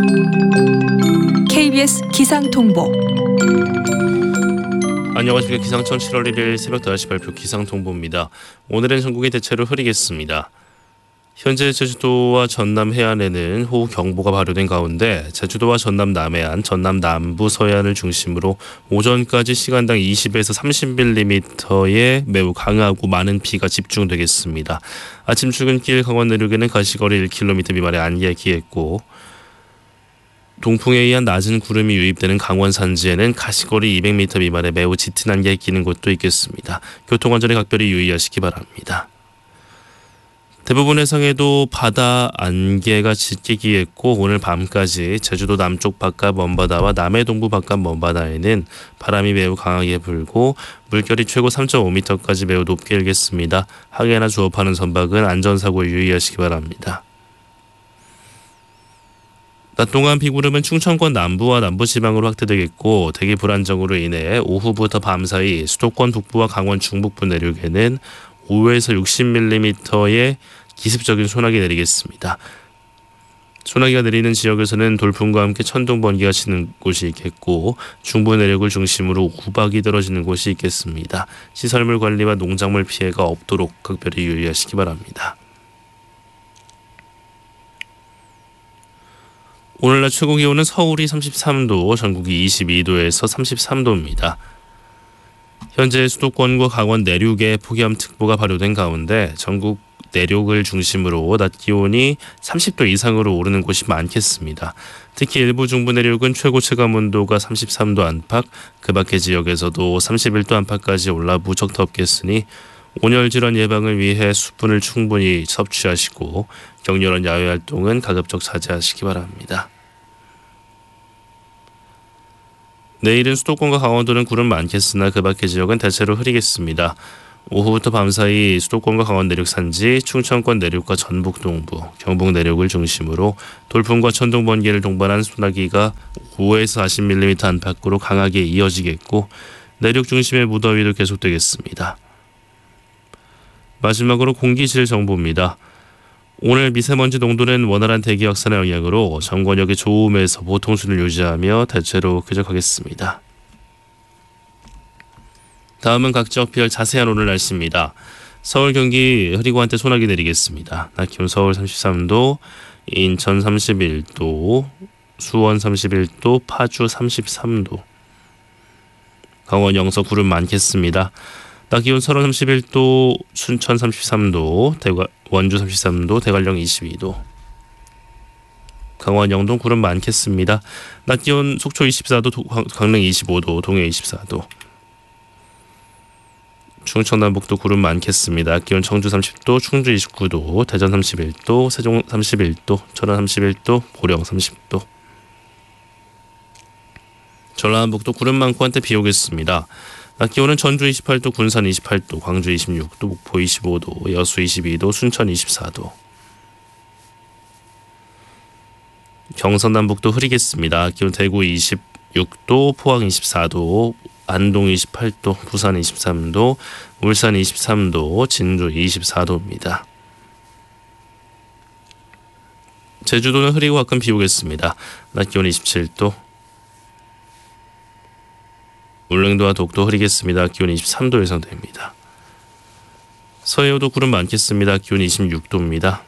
KBS 기상통보. 안녕하십니까. 기상청 7월 1일 새벽 5시 발표 기상통보입니다. 오늘은 전국이 대체로 흐리겠습니다. 현재 제주도와 전남 해안에는 호우경보가 발효된 가운데 제주도와 전남 남해안, 전남 남부 서해안을 중심으로 오전까지 시간당 20에서 30mm의 매우 강하고 많은 비가 집중되겠습니다. 아침 출근길 강원 내륙에는 가시거리 1km 미만의 안개가 끼겠고 동풍에 의한 낮은 구름이 유입되는 강원 산지에는 가시거리 200m 미만의 매우 짙은 안개가 끼는 곳도 있겠습니다. 교통안전에 각별히 유의하시기 바랍니다. 대부분 해상에도 바다 안개가 짙게 끼겠고 오늘 밤까지 제주도 남쪽 바깥 먼바다와 남해 동부 바깥 먼바다에는 바람이 매우 강하게 불고 물결이 최고 3.5m까지 매우 높게 일겠습니다. 항해나 조업하는 선박은 안전사고에 유의하시기 바랍니다. 낮 동안 비구름은 충청권 남부와 남부지방으로 확대되겠고 대기 불안정으로 인해 오후부터 밤 사이 수도권 북부와 강원 중북부 내륙에는 5에서 60mm의 기습적인 소나기 내리겠습니다. 소나기가 내리는 지역에서는 돌풍과 함께 천둥 번개가 치는 곳이 있겠고 중부 내륙을 중심으로 우박이 떨어지는 곳이 있겠습니다. 시설물 관리와 농작물 피해가 없도록 각별히 유의하시기 바랍니다. 오늘날 최고 기온은 서울이 33도, 전국이 22도에서 33도입니다. 현재 수도권과 강원 내륙에 폭염특보가 발효된 가운데 전국 내륙을 중심으로 낮 기온이 30도 이상으로 오르는 곳이 많겠습니다. 특히 일부 중부 내륙은 최고 체감온도가 33도 안팎, 그 밖의 지역에서도 31도 안팎까지 올라 무척 덥겠으니 온열 질환 예방을 위해 수분을 충분히 섭취하시고 격렬한 야외 활동은 가급적 자제하시기 바랍니다. 내일은 수도권과 강원도는 구름 많겠으나 그 밖의 지역은 대체로 흐리겠습니다. 오후부터 밤사이 수도권과 강원 내륙 산지, 충청권 내륙과 전북 동부, 경북 내륙을 중심으로 돌풍과 천둥 번개를 동반한 소나기가 5에서 40mm 안팎으로 강하게 이어지겠고 내륙 중심의 무더위도 계속되겠습니다. 마지막으로 공기질 정보입니다. 오늘 미세먼지 농도는 원활한 대기 확산의 영향으로 전권역의 좋음에서 보통 수준을 유지하며 대체로 쾌적하겠습니다. 다음은 각 지역 별 자세한 오늘 날씨입니다. 서울, 경기 흐리고 한때 소나기 내리겠습니다. 낮 기온 서울 33도, 인천 31도, 수원 31도, 파주 33도. 강원 영서 구름 많겠습니다. 낮 기온 서울 31도, 순천 33도, 원주 33도, 대관령 22도. 강원 영동 구름 많겠습니다. 낮 기온 속초 24도, 강릉 25도, 동해 24도. 충청 남북도 구름 많겠습니다. 기온 청주 30도, 충주 29도, 대전 31도, 세종 31도, 전남 31도, 고령 30도. 전라남북도 구름 많고 한때 비 오겠습니다. 낮 기온은 전주 28도, 군산 28도, 광주 26도, 목포 25도, 여수 22도, 순천 24도. 경선 남북도 흐리겠습니다. 기온 대구 26도, 포항 24도, 안동 28도, 부산 23도, 울산 23도, 진주 24도입니다. 제주도는 흐리고 가끔 비 오겠습니다. 낮 기온 27도. 울릉도와 독도 흐리겠습니다. 기온 23도 예상됩니다. 서해오도 구름 많겠습니다. 기온 26도입니다.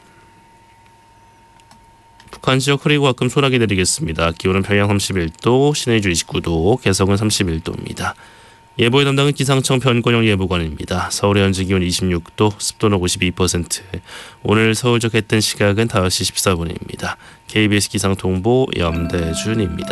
북한 지역 흐리고 가끔 소나기 내리겠습니다. 기온은 평양 31도, 신의주 29도, 개성은 31도입니다. 예보의 담당은 기상청 변권영 예보관입니다. 서울의 현재 기온 26도, 습도는 52%. 오늘 서울 적 해 뜬 시각은 5시 14분입니다. KBS 기상통보 염대준입니다.